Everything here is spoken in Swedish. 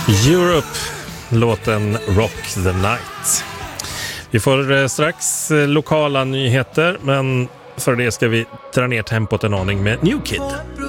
Europe, låten Rock the Night. Vi får strax lokala nyheter, men för det ska vi dra ner tempot en aning med New Kid.